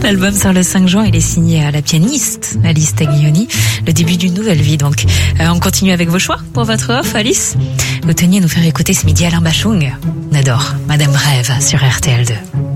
L'album sort le 5 juin. Il est signé à la pianiste Alice Taglioni. Le début d'une nouvelle vie, donc. On continue avec vos choix pour votre off, Alice. Vous teniez à nous faire écouter ce midi Alain Bachung. On adore Madame Rêve sur RTL2.